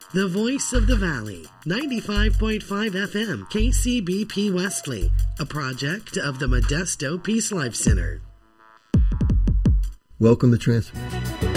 The Voice of the Valley, 95.5 FM, KCBP Wesley, a project of the Modesto Peace Life Center. Welcome to Transformation.